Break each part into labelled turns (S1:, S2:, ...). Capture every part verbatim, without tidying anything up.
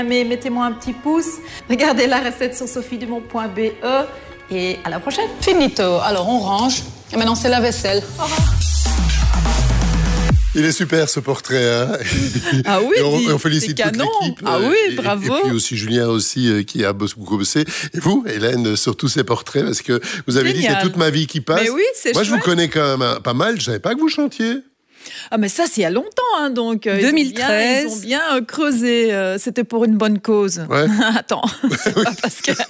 S1: Mais mettez-moi un petit pouce, regardez la recette sur sophie dumont point b e et à la prochaine.
S2: Finito. Alors on range et maintenant c'est la vaisselle. Au revoir.
S3: Il est super ce portrait, hein.
S1: Ah oui,
S3: et on,
S1: dis,
S3: on félicite toute l'équipe.
S1: Ah oui,
S3: et,
S1: bravo.
S3: Et puis aussi Julien aussi euh, qui a beaucoup bossé. Et vous, Hélène, sur tous ces portraits, parce que vous avez Génial. dit c'est toute ma vie qui passe.
S1: Mais oui, c'est
S3: Moi,
S1: chouette.
S3: je vous connais quand même hein, pas mal. Je savais pas que vous chantiez.
S1: Ah mais ça, c'est il y a longtemps, hein, donc euh,
S2: deux mille treize.
S1: Ils ont bien, ils ont bien euh, creusé. Euh, c'était pour une bonne cause.
S3: Ouais.
S1: Attends, c'est pas parce que.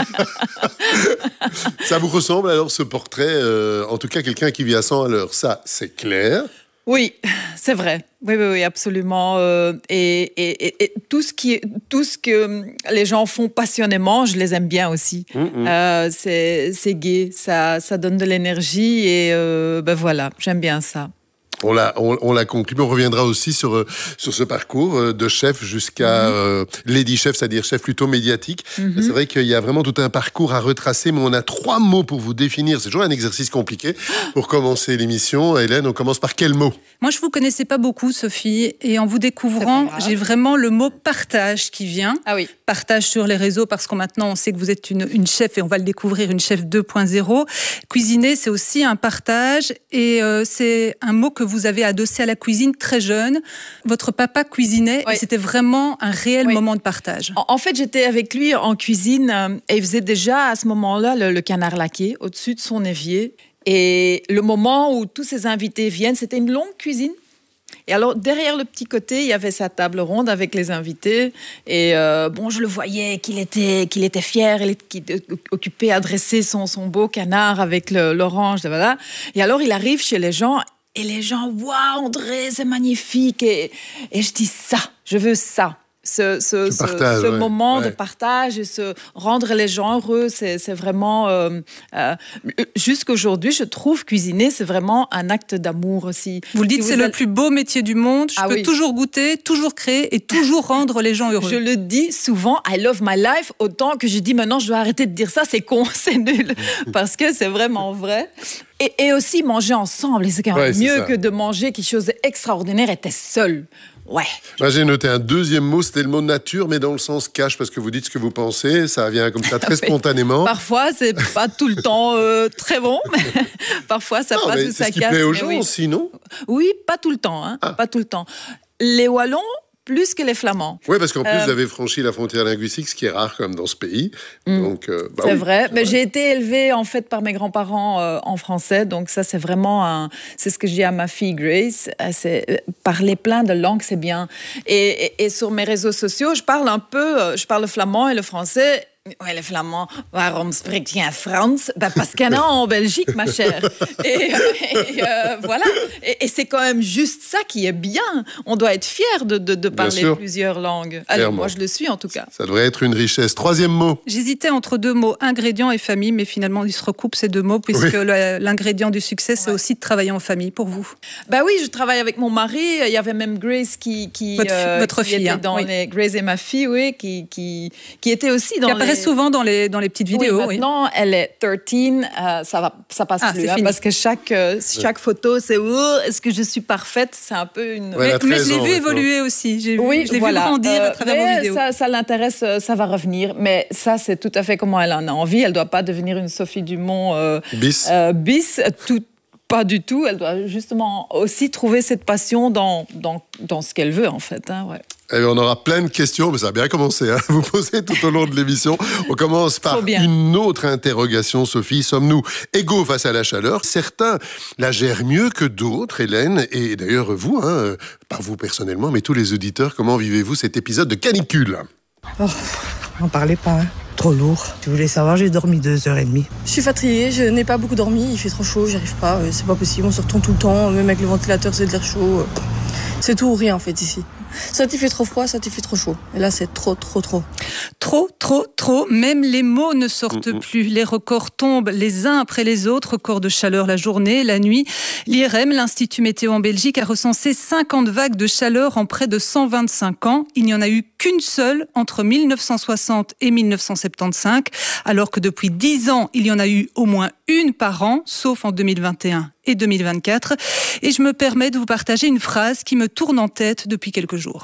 S3: Ça vous ressemble alors ce portrait, euh, en tout cas quelqu'un qui vit à cent à l'heure. Ça, c'est clair.
S1: Oui, c'est vrai. Oui, oui, oui, absolument. Euh, et, et, et tout ce qui, tout ce que les gens font passionnément, je les aime bien aussi. Mmh, mmh. Euh, c'est, c'est gai, ça, ça donne de l'énergie et euh, ben voilà, j'aime bien ça.
S3: On l'a, on, on l'a conclu, mais on reviendra aussi sur, sur ce parcours de chef jusqu'à mmh. euh, lady chef, c'est-à-dire chef plutôt médiatique. Mmh. C'est vrai qu'il y a vraiment tout un parcours à retracer, mais on a trois mots pour vous définir. C'est toujours un exercice compliqué. Pour commencer l'émission, Hélène, on commence par quel mot ?
S2: Moi, je ne vous connaissais pas beaucoup, Sophie, et en vous découvrant, j'ai vraiment le mot partage qui vient.
S1: Ah oui.
S2: Partage sur les réseaux, parce que maintenant, on sait que vous êtes une, une chef, et on va le découvrir, une chef deux point zéro. Cuisiner, c'est aussi un partage, et euh, c'est un mot que vous avez adossé à la cuisine très jeune. Votre papa cuisinait, oui. et c'était vraiment un réel oui. moment de partage.
S1: En, en fait, j'étais avec lui en cuisine, euh, et il faisait déjà à ce moment-là le, le canard laqué au-dessus de son évier. Et le moment où tous ses invités viennent, c'était une longue cuisine. Et alors, derrière le petit côté, il y avait sa table ronde avec les invités. Et euh, bon, je le voyais qu'il était, qu'il était fier, qu'il était occupé à dresser son, son beau canard avec le, l'orange. Voilà. Et alors, il arrive chez les gens et les gens, waouh, André, c'est magnifique. Et, et je dis ça, je veux ça. Ce, ce, ce,
S3: partage,
S1: ce
S3: ouais.
S1: moment
S3: ouais.
S1: de partage et se rendre les gens heureux, c'est, c'est vraiment... Euh, euh, jusqu'aujourd'hui, je trouve cuisiner, c'est vraiment un acte d'amour aussi.
S2: Vous le dites,
S1: si
S2: c'est
S1: vous
S2: le
S1: allez...
S2: plus beau métier du monde. Je
S1: ah
S2: peux
S1: oui.
S2: toujours goûter, toujours créer et toujours rendre les gens heureux.
S1: Je le dis souvent, I love my life, autant que je dis maintenant, je dois arrêter de dire ça, c'est con, c'est nul. Parce que c'est vraiment vrai. Et, et aussi manger ensemble. Et c'est quand même ouais, mieux que de manger quelque chose d'extraordinaire et t'es seul. Ouais.
S3: Moi, j'ai noté un deuxième mot, c'était le mot nature, mais dans le sens cash, parce que vous dites ce que vous pensez, ça vient comme ça très spontanément.
S1: Parfois, c'est pas tout le temps euh, très bon, mais parfois ça
S3: non,
S1: passe
S3: mais
S1: ou
S3: c'est
S1: ça
S3: ce qui
S1: casse.
S3: plaît aux gens
S1: oui.
S3: aussi, non ?
S1: Oui, pas tout le temps, hein,
S3: ah.
S1: pas tout le temps. Les Wallons, plus que les Flamands.
S3: Oui, parce qu'en plus,
S1: euh...
S3: vous avez franchi la frontière linguistique, ce qui est rare quand même dans ce pays.
S1: Mmh.
S3: Donc, euh, bah
S1: c'est
S3: oui,
S1: vrai.
S3: c'est
S1: mais
S3: vrai.
S1: J'ai été élevée en fait par mes grands-parents euh, en français, donc ça c'est vraiment un... c'est ce que je dis à ma fille Grace. C'est parler plein de langues, c'est bien. Et, et, et sur mes réseaux sociaux, je parle un peu, je parle le flamand et le français. Ouais, les Flamands, waarom spreekt je Frans? Ben, parce qu'il y en a en Belgique, ma chère. Et, et euh, voilà. Et, et c'est quand même juste ça qui est bien. On doit être fier de, de, de parler plusieurs langues. Alors, moi, je le suis en tout cas.
S3: Ça devrait être une richesse. Troisième mot.
S2: J'hésitais entre deux mots, ingrédients et famille, mais finalement, ils se recoupent ces deux mots, puisque oui. le, l'ingrédient du succès, c'est ouais. aussi de travailler en famille, pour vous.
S1: Ben oui, je travaille avec mon mari. Il y avait même Grace qui, qui,
S2: votre,
S1: euh,
S2: votre
S1: qui
S2: fille,
S1: était
S2: hein,
S1: dans
S2: oui.
S1: les... Grace et ma fille, oui, qui, qui, qui était aussi dans
S2: qui
S1: les...
S2: apparaît souvent dans les, dans les petites vidéos.
S1: Oui, maintenant, oui. elle est treize, euh, ça, va, ça passe ah, plus, hein, parce que chaque, euh, chaque photo, c'est oh, est-ce que je suis parfaite? C'est un peu une...
S3: Ouais,
S2: mais, mais je l'ai
S3: ans,
S2: vu évoluer aussi, j'ai vu,
S1: oui,
S2: je l'ai
S1: voilà.
S2: vu grandir
S1: euh,
S2: à travers vos vidéos.
S1: Ça, ça l'intéresse, ça va revenir, mais ça, c'est tout à fait comment elle en a envie. Elle ne doit pas devenir une Sophie Dumont euh,
S3: bis,
S1: euh, bis tout, pas du tout. Elle doit justement aussi trouver cette passion dans, dans, dans ce qu'elle veut, en fait. Hein, ouais.
S3: Eh bien, on aura plein de questions, mais ça a bien commencé hein, à vous poser tout au long de l'émission. On commence par une autre interrogation, Sophie. Sommes-nous égaux face à la chaleur? Certains la gèrent mieux que d'autres, Hélène. Et d'ailleurs, vous, hein, pas vous personnellement, mais tous les auditeurs, comment vivez-vous cet épisode de canicule?
S4: Oh, n'en parlez pas, hein. Trop lourd. Si vous voulez savoir, j'ai dormi deux heures et demie.
S5: Je suis fatiguée, je n'ai pas beaucoup dormi, il fait trop chaud, j'y arrive pas, c'est pas possible, on se retourne tout le temps, même avec le ventilateur, c'est de l'air chaud. C'est tout ou rien en fait ici. Soit il fait trop froid, soit il fait trop chaud. Et là, c'est trop, trop, trop.
S2: Trop, trop, trop. Même les mots ne sortent mmh. plus. Les records tombent les uns après les autres. Records de chaleur la journée, la nuit. L'I R M, l'Institut Météo en Belgique, a recensé cinquante vagues de chaleur en près de cent vingt-cinq ans. Il n'y en a eu qu'une seule entre mille neuf cent soixante et mille neuf cent soixante-quinze, alors que depuis dix ans, il y en a eu au moins une par an, sauf en deux mille vingt et un et deux mille vingt-quatre. Et je me permets de vous partager une phrase qui me tourne en tête depuis quelques jours.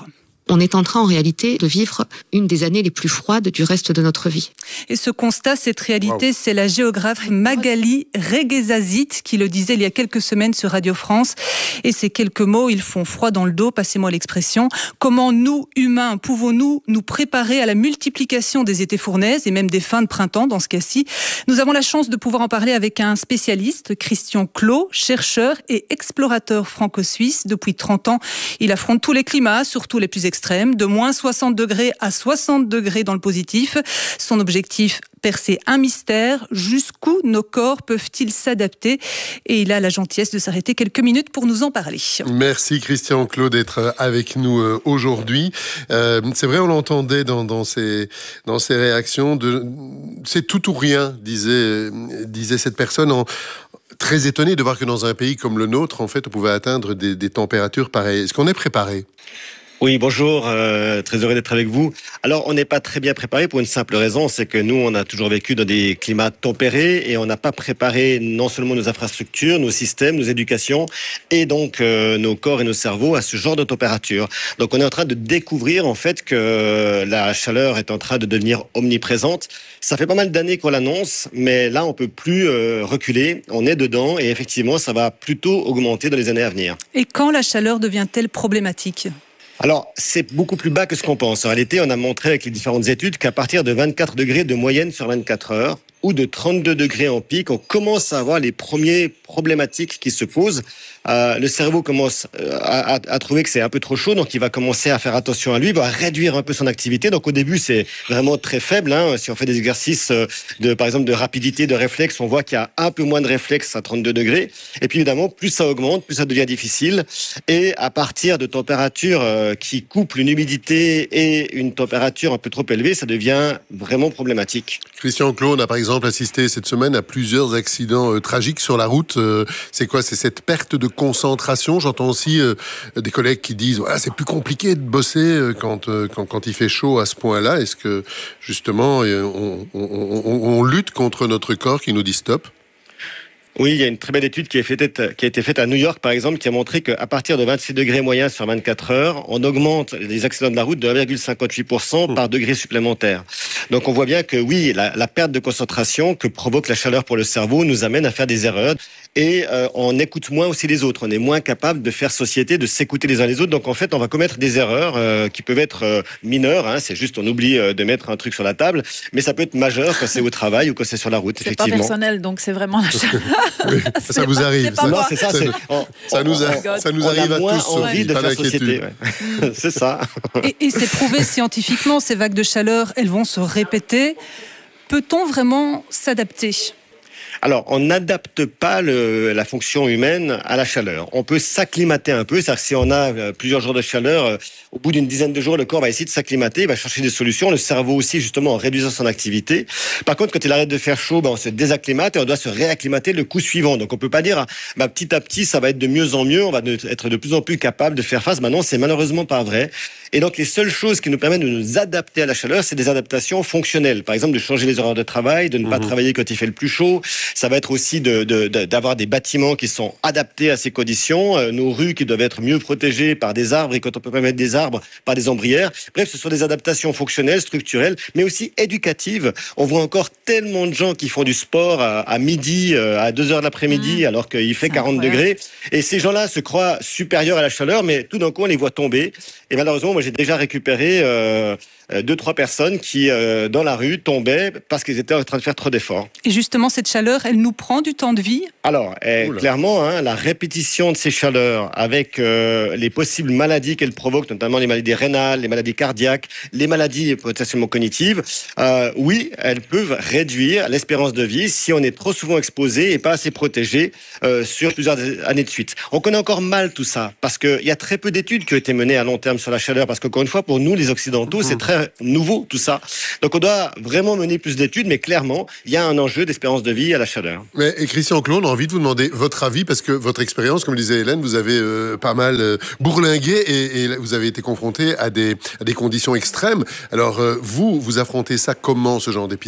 S6: on est en train en réalité de vivre une des années les plus froides du reste de notre vie.
S2: Et ce constat, cette réalité, wow. c'est la géographe Magali Reguezazit qui le disait il y a quelques semaines sur Radio France. Et ces quelques mots, ils font froid dans le dos, passez-moi l'expression. Comment nous, humains, pouvons-nous nous préparer à la multiplication des étés fournaises et même des fins de printemps dans ce cas-ci? Nous avons la chance de pouvoir en parler avec un spécialiste, Christian Clot, chercheur et explorateur franco-suisse. Depuis trente ans, il affronte tous les climats, surtout les plus extrêmes, de moins soixante degrés à soixante degrés dans le positif. Son objectif, percer un mystère, jusqu'où nos corps peuvent-ils s'adapter? Et il a la gentillesse de s'arrêter quelques minutes pour nous en parler.
S3: Merci Christian Clot d'être avec nous aujourd'hui. Euh, c'est vrai, on l'entendait dans, dans, ses, dans ses réactions, de, c'est tout ou rien, disait, disait cette personne, en, très étonné de voir que dans un pays comme le nôtre, en fait, on pouvait atteindre des, des températures pareilles. Est-ce qu'on est préparé ?
S7: Oui, bonjour, euh, très heureux d'être avec vous. Alors, on n'est pas très bien préparé pour une simple raison, c'est que nous, on a toujours vécu dans des climats tempérés et on n'a pas préparé non seulement nos infrastructures, nos systèmes, nos éducations et donc euh, nos corps et nos cerveaux à ce genre de température. Donc, on est en train de découvrir en fait que la chaleur est en train de devenir omniprésente. Ça fait pas mal d'années qu'on l'annonce, mais là, on peut plus euh, reculer. On est dedans et effectivement, ça va plutôt augmenter dans les années à venir.
S2: Et quand la chaleur devient-elle problématique ?
S7: Alors, c'est beaucoup plus bas que ce qu'on pense. En réalité, on a montré avec les différentes études qu'à partir de vingt-quatre degrés de moyenne sur vingt-quatre heures, ou de trente-deux degrés en pic, on commence à avoir les premiers problématiques qui se posent. Euh, le cerveau commence à, à, à trouver que c'est un peu trop chaud, donc il va commencer à faire attention à lui, il va réduire un peu son activité. Donc au début, c'est vraiment très faible. Hein. Si on fait des exercices, de, par exemple, de rapidité, de réflexe, on voit qu'il y a un peu moins de réflexe à trente-deux degrés. Et puis évidemment, plus ça augmente, plus ça devient difficile. Et à partir de températures euh, qui couplent une humidité et une température un peu trop élevée, ça devient vraiment problématique.
S3: Christian Clot, on a par exemple assisté cette semaine à plusieurs accidents euh, tragiques sur la route. Euh, c'est quoi ? C'est cette perte de concentration. J'entends aussi euh, des collègues qui disent voilà, c'est plus compliqué de bosser euh, quand, euh, quand, quand il fait chaud à ce point-là. Est-ce que justement euh, on, on, on, on lutte contre notre corps qui nous dit stop ?
S7: Oui, il y a une très belle étude qui a, fait, qui a été faite à New York, par exemple, qui a montré qu'à partir de vingt-six degrés moyens sur vingt-quatre heures, on augmente les accidents de la route de un virgule cinquante-huit pour cent par degré supplémentaire. Donc on voit bien que oui, la, la perte de concentration que provoque la chaleur pour le cerveau nous amène à faire des erreurs. Et euh, on écoute moins aussi les autres. On est moins capable de faire société, de s'écouter les uns les autres. Donc en fait, on va commettre des erreurs euh, qui peuvent être euh, mineures. Hein. C'est juste, on oublie euh, de mettre un truc sur la table. Mais ça peut être majeur quand c'est au travail ou quand c'est sur la route,
S1: c'est
S7: effectivement.
S1: C'est pas personnel, donc c'est vraiment la chaleur.
S3: Oui, ça vous arrive.
S7: Ça, non, c'est ça, c'est, on,
S3: ça nous, a,
S7: on,
S3: ça nous
S7: on
S3: arrive
S7: a
S3: à
S7: moins
S3: tous.
S7: envie de faire société. Ouais. C'est ça.
S2: Et, et c'est prouvé scientifiquement, ces vagues de chaleur, elles vont se répéter. Peut-on vraiment s'adapter ?
S7: Alors, on n'adapte pas le, la fonction humaine à la chaleur. On peut s'acclimater un peu, c'est-à-dire que si on a euh, plusieurs jours de chaleur, euh, au bout d'une dizaine de jours, le corps va essayer de s'acclimater, il va chercher des solutions, le cerveau aussi, justement, en réduisant son activité. Par contre, quand il arrête de faire chaud, ben, on se désacclimate et on doit se réacclimater le coup suivant. Donc, on peut pas dire, ben, petit à petit, ça va être de mieux en mieux, on va de, être de plus en plus capable de faire face. Maintenant, c'est malheureusement pas vrai. Et donc, les seules choses qui nous permettent de nous adapter à la chaleur, c'est des adaptations fonctionnelles. Par exemple, de changer les horaires de travail, de ne pas mmh. travailler quand il fait le plus chaud. Ça va être aussi de, de, de, d'avoir des bâtiments qui sont adaptés à ces conditions, euh, nos rues qui doivent être mieux protégées par des arbres et quand on peut pas mettre des arbres, par des ombrières. Bref, ce sont des adaptations fonctionnelles, structurelles, mais aussi éducatives. On voit encore tellement de gens qui font du sport à, à midi, euh, à deux heures de l'après-midi, mmh. alors qu'il fait quarante degrés. Et ces gens-là se croient supérieurs à la chaleur, mais tout d'un coup, on les voit tomber. Et malheureusement, moi, j'ai déjà récupéré euh, deux, trois personnes qui, euh, dans la rue, tombaient parce qu'ils étaient en train de faire trop d'efforts.
S2: Et justement, cette chaleur, elle nous prend du temps de vie ?
S7: Alors, eh, clairement, hein, la répétition de ces chaleurs avec euh, les possibles maladies qu'elles provoquent, notamment les maladies rénales, les maladies cardiaques, les maladies potentiellement cognitives, euh, oui, elles peuvent réduire l'espérance de vie si on est trop souvent exposé et pas assez protégé euh, sur plusieurs années de suite. On connaît encore mal tout ça parce qu'il y a très peu d'études qui ont été menées à long terme sur la chaleur, parce qu'encore une fois, pour nous, les Occidentaux, c'est très nouveau, tout ça. Donc, on doit vraiment mener plus d'études, mais clairement, il y a un enjeu d'espérance de vie à la chaleur.
S3: Mais, et Christian Clot, on a envie de vous demander votre avis, parce que votre expérience, comme le disait Hélène, vous avez euh, pas mal euh, bourlingué et, et vous avez été confronté à des, à des conditions extrêmes. Alors, euh, vous, vous affrontez ça comment, ce genre d'épisode ?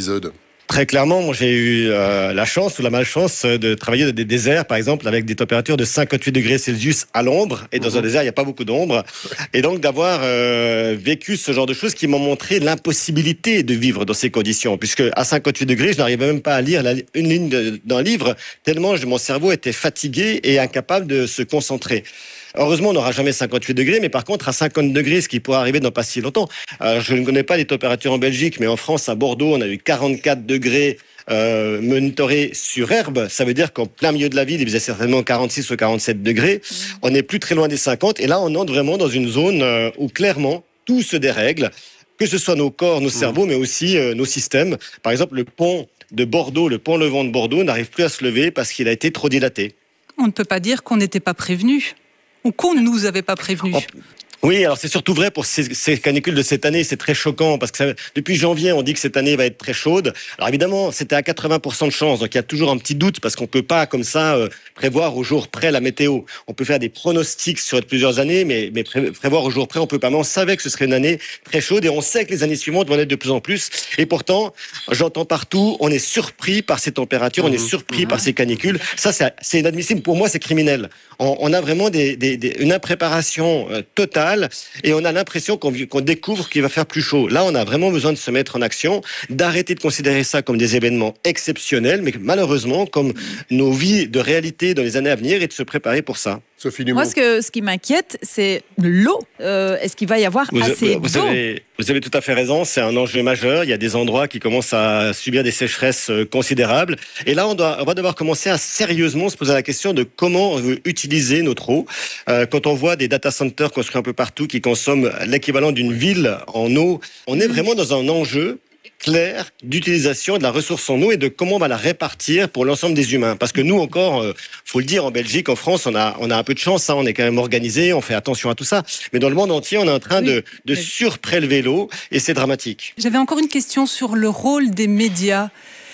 S7: Très clairement, moi j'ai eu euh, la chance ou la malchance de travailler dans des déserts, par exemple, avec des températures de cinquante-huit degrés Celsius à l'ombre. Et dans mmh. un désert, il n'y a pas beaucoup d'ombre. Et donc d'avoir euh, vécu ce genre de choses qui m'ont montré l'impossibilité de vivre dans ces conditions. Puisque à cinquante-huit degrés, je n'arrivais même pas à lire la, une ligne de, d'un livre, tellement mon cerveau était fatigué et incapable de se concentrer. Heureusement, on n'aura jamais cinquante-huit degrés, mais par contre, à cinquante degrés, ce qui pourrait arriver dans pas si longtemps. Alors, je ne connais pas les températures en Belgique, mais en France, à Bordeaux, on a eu quarante-quatre degrés euh, monitorés sur herbe. Ça veut dire qu'en plein milieu de la ville, il faisait certainement quarante-six ou quarante-sept degrés. On n'est plus très loin des cinquante. Et là, on entre vraiment dans une zone euh, où clairement, tout se dérègle, que ce soit nos corps, nos cerveaux, mais aussi euh, nos systèmes. Par exemple, le pont de Bordeaux, le pont levant de Bordeaux, n'arrive plus à se lever parce qu'il a été trop dilaté.
S2: On ne peut pas dire qu'on n'était pas prévenu. Ou qu'on ne nous avait pas prévenu.
S7: Oh. Oui, alors c'est surtout vrai pour ces, ces canicules de cette année, c'est très choquant parce que ça, depuis janvier, on dit que cette année va être très chaude. Alors évidemment, c'était à quatre-vingts pour cent de chance, donc il y a toujours un petit doute parce qu'on peut pas comme ça euh, prévoir au jour près la météo. On peut faire des pronostics sur plusieurs années, mais, mais pré- prévoir au jour près, on peut pas. Mais on savait que ce serait une année très chaude et on sait que les années suivantes vont être de plus en plus. Et pourtant, j'entends partout, on est surpris par ces températures, on est surpris par ces canicules. Ça, c'est, c'est inadmissible. Pour moi, c'est criminel. On, on a vraiment des, des, des, une impréparation euh, totale. Et on a l'impression qu'on, qu'on découvre qu'il va faire plus chaud. Là, on a vraiment besoin de se mettre en action, d'arrêter de considérer ça comme des événements exceptionnels, mais malheureusement comme nos vies de réalité dans les années à venir et de se préparer pour ça.
S3: Sophie Dumont.
S1: Moi, ce, que, ce qui m'inquiète, c'est l'eau. Euh, est-ce qu'il va y avoir
S7: vous,
S1: assez
S7: vous
S1: d'eau
S7: avez, vous avez tout à fait raison, c'est un enjeu majeur. Il y a des endroits qui commencent à subir des sécheresses considérables. Et là, on, doit, on va devoir commencer à sérieusement se poser la question de comment on veut utiliser notre eau. Euh, quand on voit des data centers construits un peu partout qui consomment l'équivalent d'une ville en eau, on est vraiment dans un enjeu clair d'utilisation de la ressource en eau et de comment on va la répartir pour l'ensemble des humains. Parce que nous encore, euh, faut le dire, en Belgique, en France, on a, on a un peu de chance, hein, on est quand même organisé, on fait attention à tout ça. Mais dans le monde entier, on est en train oui, de, de mais... surprélever l'eau et c'est dramatique.
S2: J'avais encore une question sur le rôle des médias.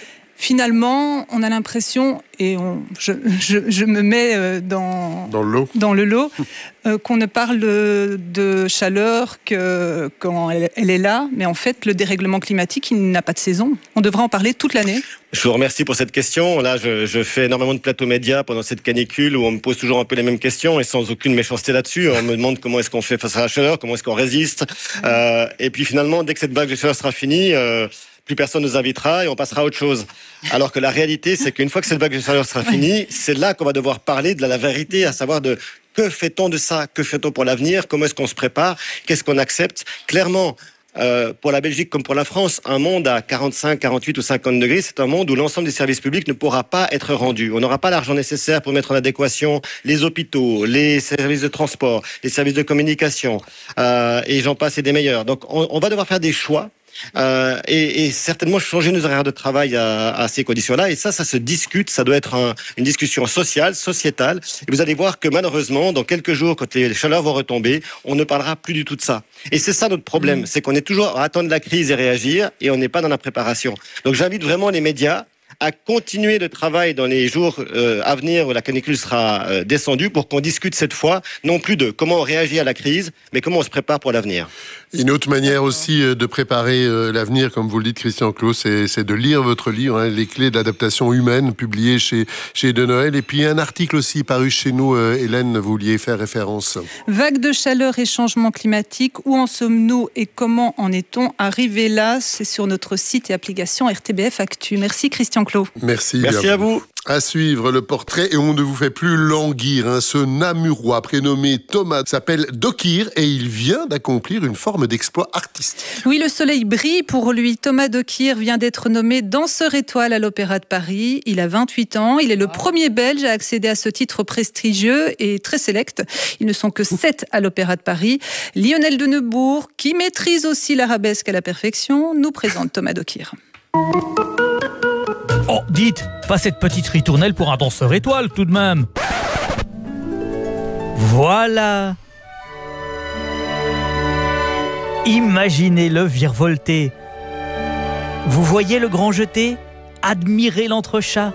S2: Finalement, on a l'impression, et on, je, je, je me mets dans,
S3: dans, le, lot.
S2: dans le lot, euh, qu'on ne parle de, de chaleur que quand elle, elle est là, mais en fait, le dérèglement climatique, il n'a pas de saison. On devrait en parler toute l'année.
S7: Je vous remercie pour cette question. Là, je, je fais énormément de plateaux médias pendant cette canicule où on me pose toujours un peu les mêmes questions et sans aucune méchanceté là-dessus. On me demande comment est-ce qu'on fait face à la chaleur, comment est-ce qu'on résiste. Euh, et puis finalement, dès que cette vague de chaleur sera finie, euh, plus personne nous invitera et on passera à autre chose. Alors que la réalité, c'est qu'une fois que cette vague de chaleur sera finie, c'est là qu'on va devoir parler de la vérité, à savoir de que fait-on de ça, que fait-on pour l'avenir, comment est-ce qu'on se prépare, qu'est-ce qu'on accepte. Clairement, euh, pour la Belgique comme pour la France, un monde à quarante-cinq, quarante-huit ou cinquante degrés, c'est un monde où l'ensemble des services publics ne pourra pas être rendu. On n'aura pas l'argent nécessaire pour mettre en adéquation les hôpitaux, les services de transport, les services de communication, euh, et j'en passe et des meilleurs. Donc on, on va devoir faire des choix. Euh, et, et certainement changer nos horaires de travail à, à ces conditions-là. Et ça, ça se discute. Ça doit être un, une discussion sociale, sociétale. Et vous allez voir que malheureusement, dans quelques jours, quand les chaleurs vont retomber, on ne parlera plus du tout de ça. Et c'est ça notre problème, mmh. c'est qu'on est toujours à attendre la crise et réagir, et on n'est pas dans la préparation. Donc j'invite vraiment les médias à continuer le travail dans les jours euh, à venir où la canicule sera euh, descendue pour qu'on discute cette fois non plus de comment on réagit à la crise, mais comment on se prépare pour l'avenir.
S3: Une autre manière aussi de préparer euh, l'avenir, comme vous le dites Christian Clot, c'est, c'est de lire votre livre, hein, Les clés de l'adaptation humaine, publié chez, chez De Noël, et puis un article aussi paru chez nous, euh, Hélène, vous vouliez faire référence.
S2: Vague de chaleur et changement climatique, où en sommes-nous et comment en est-on arrivé là? C'est sur notre site et application R T B F Actu. Merci Christian Clot.
S3: Merci.
S7: Merci à vous.
S3: À suivre le portrait, et on ne vous fait plus languir. Hein. Ce Namurois prénommé Thomas s'appelle Dokir et il vient d'accomplir une forme d'exploit artistique.
S2: Oui, le soleil brille pour lui. Thomas Dokir vient d'être nommé danseur étoile à l'Opéra de Paris. Il a vingt-huit ans. Il est le premier Belge à accéder à ce titre prestigieux et très sélect. Ils ne sont que sept à l'Opéra de Paris. Lionel de Neubourg, qui maîtrise aussi l'arabesque à la perfection, nous présente Thomas Dokir.
S8: Oh, dites, pas cette petite ritournelle pour un danseur étoile, tout de même. Voilà. Imaginez-le virevolter. Vous voyez le grand jeté? Admirez l'entrechat.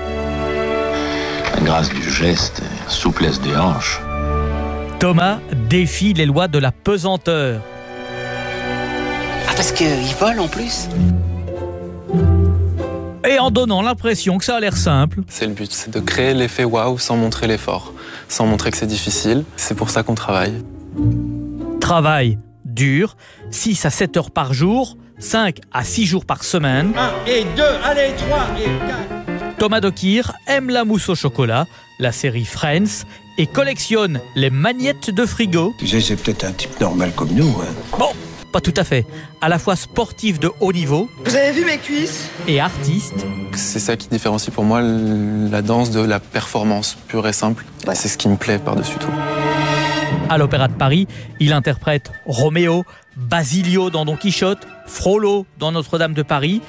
S9: La grâce du geste, souplesse des hanches.
S8: Thomas défie les lois de la pesanteur.
S10: Ah, parce qu'il vole en plus?
S8: Et en donnant l'impression que ça a l'air simple.
S10: C'est le but, c'est de créer l'effet waouh sans montrer l'effort, sans montrer que c'est difficile. C'est pour ça qu'on travaille.
S8: Travail dur, six à sept heures par jour, cinq à six jours par semaine.
S11: un et deux, allez, trois et quatre.
S8: Thomas Dokir aime la mousse au chocolat, la série Friends, et collectionne les magnettes de frigo.
S11: Tu sais, c'est peut-être un type normal comme nous. Hein.
S8: Bon, pas tout à fait. À la fois sportif de haut niveau.
S12: Vous avez vu mes cuisses ?
S8: Et artiste.
S10: C'est ça qui différencie pour moi la danse de la performance pure et simple. Ouais. C'est ce qui me plaît par-dessus tout.
S8: À l'Opéra de Paris, il interprète Roméo, Basilio dans Don Quichotte, Frollo dans Notre-Dame de Paris.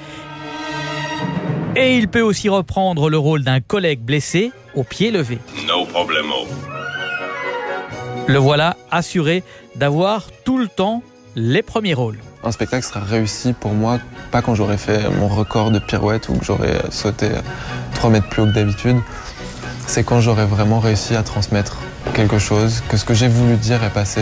S8: Et il peut aussi reprendre le rôle d'un collègue blessé au pied levé.
S13: No problemo.
S8: Le voilà assuré d'avoir tout le temps les premiers rôles.
S10: Un spectacle sera réussi pour moi, pas quand j'aurai fait mon record de pirouette ou que j'aurai sauté trois mètres plus haut que d'habitude. C'est quand j'aurai vraiment réussi à transmettre quelque chose, que ce que j'ai voulu dire est passé.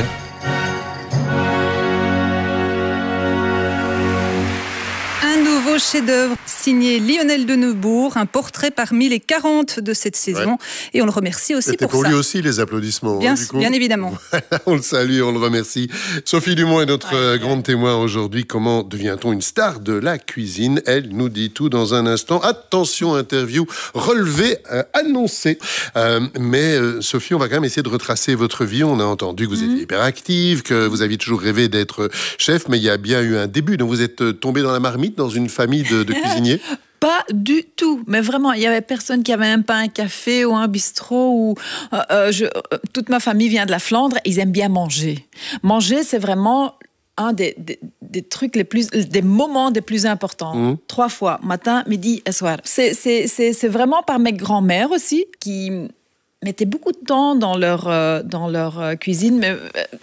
S2: Chef-d'œuvre signé Lionel de Neubourg, un portrait parmi les quarante de cette saison. Ouais. Et on le remercie aussi
S3: C'était
S2: pour,
S3: pour
S2: ça.
S3: lui aussi les applaudissements.
S2: Bien,
S3: hein, du coup.
S2: bien évidemment.
S3: On le salue, on le remercie. Sophie Dumont est notre ouais. grande témoin aujourd'hui. Comment devient-on une star de la cuisine ? Elle nous dit tout dans un instant. Attention, interview relevée, euh, annoncée. Euh, mais euh, Sophie, on va quand même essayer de retracer votre vie. On a entendu que vous étiez mmh. hyperactive, que vous aviez toujours rêvé d'être chef, mais il y a bien eu un début. Donc vous êtes tombée dans la marmite, dans une famille de, de cuisiniers ?
S1: Pas du tout, mais vraiment, il y avait personne qui avait un pain, un café ou un bistrot. Ou euh, euh, je, euh, toute ma famille vient de la Flandre, ils aiment bien manger. Manger, c'est vraiment un des, des, des trucs les plus, des moments les plus importants. Mmh. Trois fois, matin, midi et soir. C'est, c'est, c'est, c'est vraiment par mes grands-mères aussi qui mettaient beaucoup de temps dans leur, euh, dans leur euh, cuisine. Mais euh,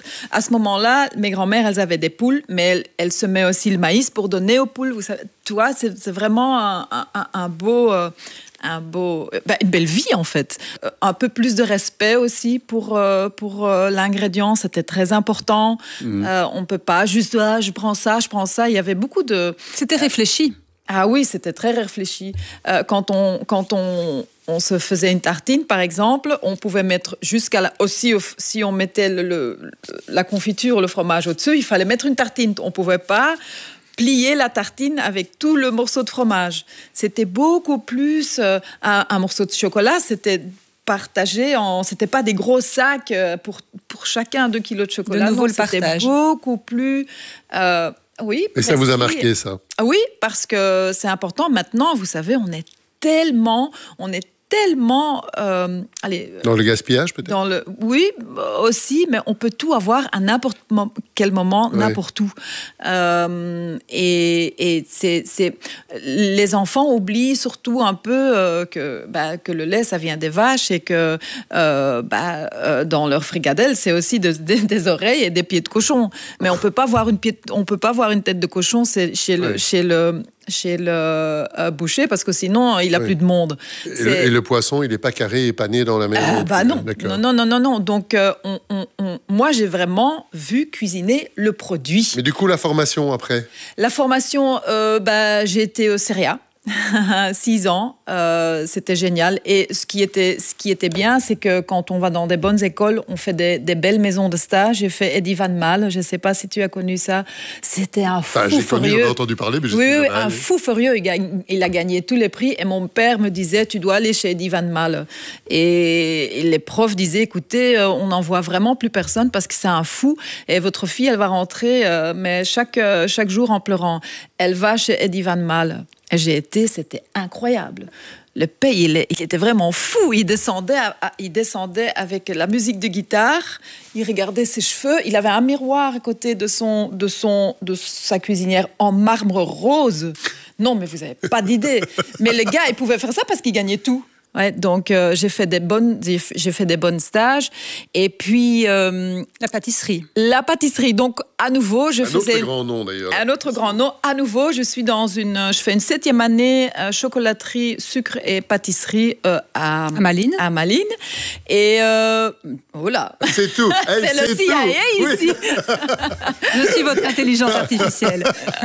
S1: à ce moment-là, mes grands-mères, elles avaient des poules, mais elles, elles semaient aussi le maïs pour donner aux poules. Vous savez, tu vois, c'est, c'est vraiment un, un, un beau... Euh, un beau, ben, une belle vie en fait. Euh, un peu plus de respect aussi pour, euh, pour euh, l'ingrédient, c'était très important. Mmh. Euh, on ne peut pas juste, ah, je prends ça, je prends ça. Il y avait beaucoup de...
S2: C'était réfléchi.
S1: Ah oui, c'était très réfléchi. Euh, quand on, quand on, on se faisait une tartine, par exemple, on pouvait mettre jusqu'à la... Aussi, si on mettait le, le, la confiture, le fromage au-dessus, il fallait mettre une tartine. On ne pouvait pas plier la tartine avec tout le morceau de fromage. C'était beaucoup plus euh, un, un morceau de chocolat, c'était partagé en... C'était pas des gros sacs pour, pour chacun deux kilos de chocolat.
S2: De nouveau
S1: non,
S2: le partage.
S1: C'était beaucoup plus... Euh, oui.
S3: Et ça merci. Vous a marqué, ça ?
S1: Oui, parce que c'est important. Maintenant, vous savez, on est tellement... On est tellement... Euh, allez,
S3: dans le gaspillage, peut-être
S1: dans le, Oui, aussi, mais on peut tout avoir à n'importe quel moment, ouais. n'importe où. Euh, et et c'est, c'est, les enfants oublient surtout un peu euh, que, bah, que le lait, ça vient des vaches et que euh, bah, euh, dans leur fricadelle, c'est aussi de, de, des oreilles et des pieds de cochon. Mais on peut pas voir une, pied, on peut pas voir une tête de cochon c'est chez le... Ouais. Chez le chez le euh, boucher, parce que sinon, il n'a oui. plus de monde.
S3: Et le, et le poisson, il n'est pas carré et pané dans la maison
S1: euh, bah non. non, non, non, non, non. Donc, euh, on, on, on, moi, j'ai vraiment vu cuisiner le produit.
S3: Mais du coup, la formation, après ?
S1: La formation, euh, bah, j'ai été au C R E A. Six ans, euh, c'était génial. Et ce qui était, ce qui était bien, c'est que quand on va dans des bonnes écoles, on fait des, des belles maisons de stage. J'ai fait Eddie Van Maal, je ne sais pas si tu as connu ça. C'était un fou ah, j'ai furieux.
S3: Connu, on a entendu parler, mais je
S1: oui,
S3: suis
S1: oui, un fou furieux. Il, gagne, il a gagné tous les prix. Et mon père me disait, tu dois aller chez Eddie Van Maal. Et, et les profs disaient, écoutez, on n'en voit vraiment plus personne parce que c'est un fou. Et votre fille, elle va rentrer, euh, mais chaque, euh, chaque jour en pleurant. Elle va chez Eddie Van Maal. Et j'ai été, c'était incroyable. Le pays, il, il était vraiment fou. Il descendait, à, à, il descendait avec la musique de guitare. Il regardait ses cheveux. Il avait un miroir à côté de, son, de, son, de sa cuisinière en marbre rose. Non, mais vous n'avez pas d'idée. Mais le gars, il pouvait faire ça parce qu'il gagnait tout. Ouais, donc euh, j'ai fait des bonnes, j'ai fait des bonnes stages. Et puis euh,
S2: la pâtisserie.
S1: La pâtisserie. Donc à nouveau, je
S3: un
S1: faisais
S3: autre grand nom d'ailleurs.
S1: Un autre grand nom. À nouveau, je suis dans une, je fais une septième année euh, chocolaterie, sucre et pâtisserie euh, à,
S2: à Malines.
S1: À Malines. Et euh, voilà.
S3: C'est tout. Hey,
S1: c'est, c'est le C I A
S3: tout.
S1: ici.
S2: Oui. Je suis votre intelligence artificielle.